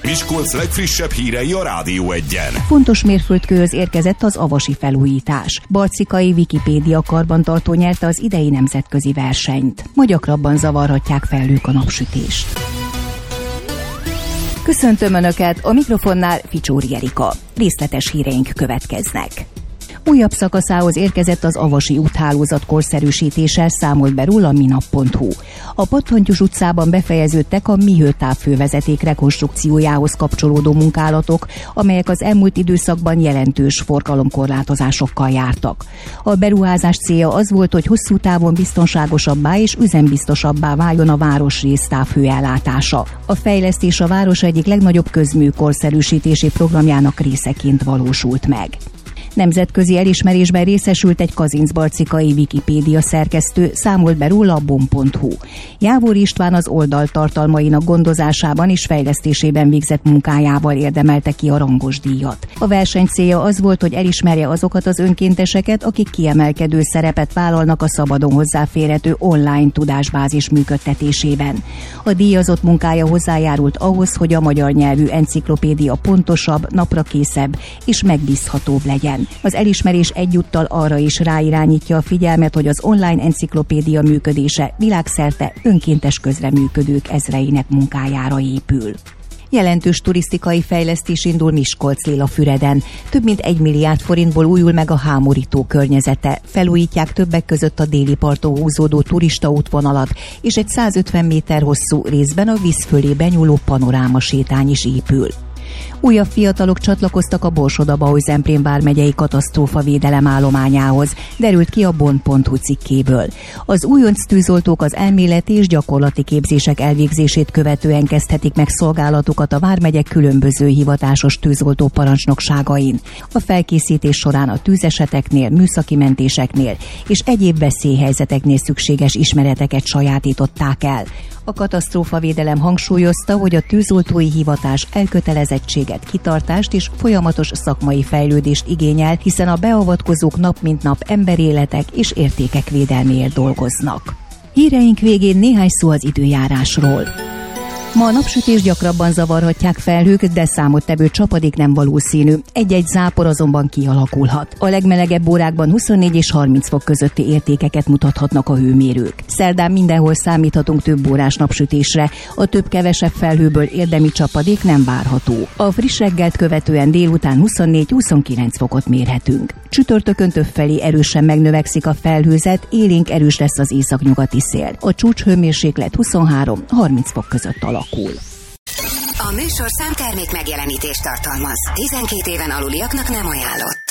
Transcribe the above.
Miskolc legfrissebb hírei a Rádió Egyen. Fontos mérföldkőhöz érkezett az avasi felújítás. Barcikai Wikipédia karbantartó nyerte az idei nemzetközi versenyt. Ma gyakrabban zavarhatják felhők a napsütést. Köszöntöm Önöket, a mikrofonnál Ficsóri Erika. Részletes híreink következnek. Újabb szakaszához érkezett az avasi úthálózat korszerűsítése, számolt be róla a minap.hu. A Pattantyús utcában befejeződtek a Mihő távfővezeték rekonstrukciójához kapcsolódó munkálatok, amelyek az elmúlt időszakban jelentős forgalomkorlátozásokkal jártak. A beruházás célja az volt, hogy hosszú távon biztonságosabbá és üzembiztosabbá váljon a városrész távfőellátása. A fejlesztés a város egyik legnagyobb közmű korszerűsítési programjának részeként valósult meg. Nemzetközi elismerésben részesült egy kazincbarcikai Wikipédia szerkesztő, számolt be róla a bom.hu. Jávor István az oldal tartalmainak gondozásában és fejlesztésében végzett munkájával érdemelte ki a rangos díjat. A verseny célja az volt, hogy elismerje azokat az önkénteseket, akik kiemelkedő szerepet vállalnak a szabadon hozzáférhető online tudásbázis működtetésében. A díjazott munkája hozzájárult ahhoz, hogy a magyar nyelvű enciklopédia pontosabb, naprakészebb és megbízhatóbb legyen. Az elismerés egyúttal arra is ráirányítja a figyelmet, hogy az online enciklopédia működése világszerte önkéntes közreműködők ezreinek munkájára épül. Jelentős turisztikai fejlesztés indul Miskolc-Lélafüreden. Több mint 1 milliárd forintból újul meg a hámorító környezete. Felújítják többek között a déli parton húzódó turistaútvonalat, és egy 150 méter hosszú, részben a víz fölé benyúló panorámasétány is épül. Újabb fiatalok csatlakoztak a Borsod-Abaúj-Zemplén vármegyei katasztrófavédelem állományához, derült ki a bond.hu cikkéből. Az újonc tűzoltók az elméleti és gyakorlati képzések elvégzését követően kezdhetik meg szolgálatukat a vármegyek különböző hivatásos tűzoltó parancsnokságain. A felkészítés során a tűzeseteknél, műszaki mentéseknél és egyéb veszélyhelyzeteknél szükséges ismereteket sajátították el. A katasztrófavédelem hangsúlyozta, hogy a tűzoltói hivatás elkötelezettséget, kitartást és folyamatos szakmai fejlődést igényel, hiszen a beavatkozók nap mint nap emberéletek és értékek védelméért dolgoznak. Híreink végén néhány szó az időjárásról. Ma a napsütés gyakrabban zavarhatják felhők, de számottevő csapadék nem valószínű. Egy-egy zápor azonban kialakulhat. A legmelegebb órákban 24 és 30 fok közötti értékeket mutathatnak a hőmérők. Szerdán mindenhol számíthatunk több órás napsütésre. A több-kevesebb felhőből érdemi csapadék nem várható. A friss reggelt követően délután 24-29 fokot mérhetünk. Csütörtökön többfelé erősen megnövekszik a felhőzet, élénk erős lesz az északnyugati szél. A csúcshőmérséklet 23-30 fok között alakul. A műsorszám termék megjelenítést tartalmaz. 12 éven aluliaknak nem ajánlott.